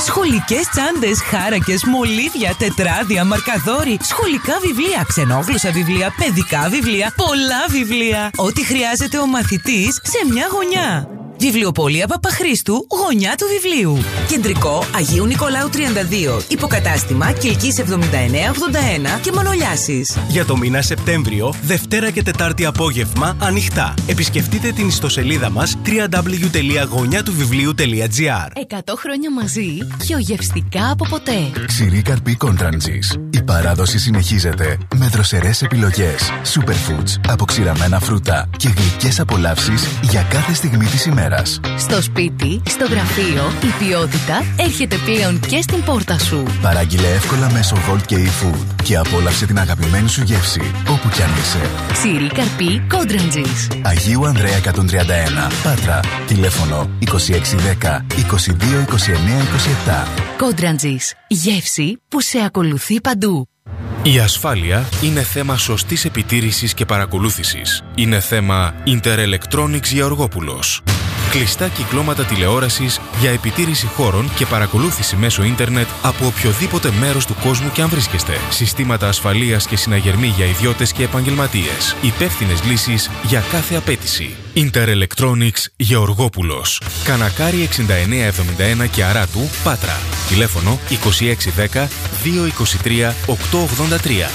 Σχολικές τσάντες, χάρακες, μολύβια, τετράδια, μαρκαδόροι, σχολικά βιβλία, ξενόγλωσσα βιβλία, παιδικά βιβλία, πολλά βιβλία. Ό,τι χρειάζεται ο μαθητής σε μια γωνιά. Βιβλιοπωλεία Παπαχρήστου, γωνιά του βιβλίου. Κεντρικό Αγίου Νικολάου 32. Υποκατάστημα Κιλκής 7981 και Μανολιάσης. Για το μήνα Σεπτέμβριο, Δευτέρα και Τετάρτη απόγευμα, ανοιχτά. Επισκεφτείτε την ιστοσελίδα μας www.γωνιατουβιβλίου.gr. 100 χρόνια μαζί, πιο γευστικά από ποτέ. Ξηρή καρπή Κόντραντζης. Η παράδοση συνεχίζεται με δροσερές επιλογές, superfoods, αποξηραμένα φρούτα και γλυκές απολαύσεις για κάθε στιγμή της ημέρας. Στο σπίτι, στο γραφείο, η ποιότητα έρχεται πλέον και στην πόρτα σου. Παράγγειλε εύκολα μέσω Volt και eFood και απόλαυσε την αγαπημένη σου γεύση όπου κι αν είσαι. Ξηρή καρπή Κόντραντζης. Αγίου Ανδρέα 131, Πάτρα. Τηλέφωνο 2610 22 29 27. Κόντραντζης. Γεύση που σε ακολουθεί παντού. Η ασφάλεια είναι θέμα σωστής επιτήρησης και παρακολούθησης. Είναι θέμα Interelectronics Γεωργόπουλος. Κλειστά κυκλώματα τηλεόρασης για επιτήρηση χώρων και παρακολούθηση μέσω ίντερνετ από οποιοδήποτε μέρος του κόσμου και αν βρίσκεστε. Συστήματα ασφαλείας και συναγερμοί για ιδιώτες και επαγγελματίες. Υπεύθυνες λύσεις για κάθε απέτηση. Interelectronics Γεωργόπουλος. Κανακάρι 6971 και Αράτου, Πάτρα. Τηλέφωνο 2610 223 883.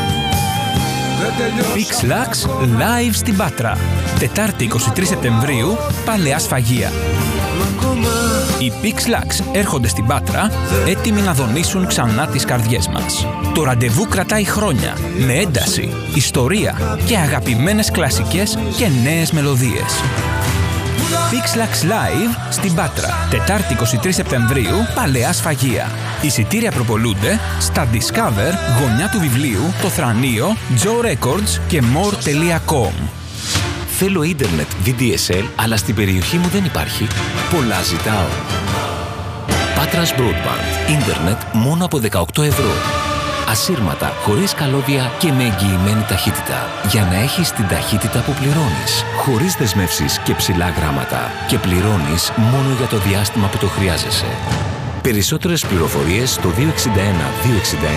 PixLax live στην Πάτρα. Τετάρτη 23 Σεπτεμβρίου, Παλαιά Σφαγεία. Οι PixLax έρχονται στην Πάτρα, έτοιμοι να δονήσουν ξανά τις καρδιές μας. Το ραντεβού κρατάει χρόνια, με ένταση, ιστορία και αγαπημένες κλασικές και νέες μελωδίες. PixLax Live στην Πάτρα. Τετάρτη 23 Σεπτεμβρίου, Παλαιά Σφαγεία. Εισιτήρια προπολούνται στα Discover, γωνιά του βιβλίου, το Θρανείο, Joe Records και more.com. Θέλω ίντερνετ VDSL, αλλά στην περιοχή μου δεν υπάρχει. Πολλά ζητάω. Patras Broadband. Ίντερνετ μόνο από 18 ευρώ. Ασύρματα, χωρίς καλώδια και με εγγυημένη ταχύτητα. Για να έχεις την ταχύτητα που πληρώνεις. Χωρίς δεσμεύσεις και ψηλά γράμματα. Και πληρώνεις μόνο για το διάστημα που το χρειάζεσαι. Περισσότερες πληροφορίες στο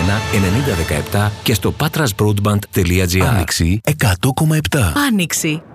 261-261-9017 και στο patrasbroadband.gr. Άνοιξη 100,7. Άνοιξη.